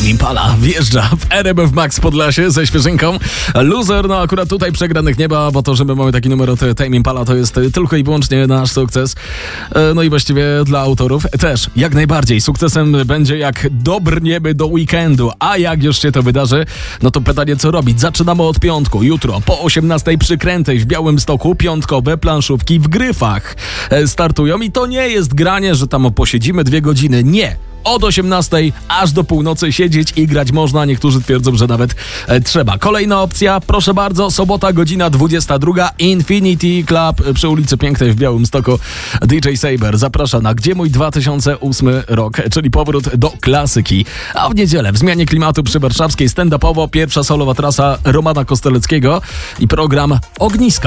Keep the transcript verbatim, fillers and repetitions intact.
Tame Impala wjeżdża w R M F Max Podlasie ze świeżynką. Loser, no akurat tutaj przegranych nie ma, bo to, że my mamy taki numer od Tame Impala, to jest tylko i wyłącznie nasz sukces. No i właściwie dla autorów też jak najbardziej. Sukcesem będzie, jak dobrniemy do weekendu. A jak już się to wydarzy, no to pytanie, co robić? Zaczynamy od piątku. Jutro po osiemnastej przykrętej w Białymstoku piątkowe planszówki w Gryfach startują i to nie jest granie, że tam posiedzimy dwie godziny. Nie. Od osiemnastej aż do północy siedzieć i grać można. Niektórzy twierdzą, że nawet e, trzeba. Kolejna opcja, proszę bardzo, sobota, godzina dwudziesta druga, Infinity Club przy ulicy Pięknej w Białymstoku. D J Saber zaprasza na Gdzie mój dwa tysiące ósmy rok, czyli powrót do klasyki. A w niedzielę w zmianie klimatu przy Warszawskiej stand-upowo pierwsza solowa trasa Romana Kosteleckiego i program Ogniska.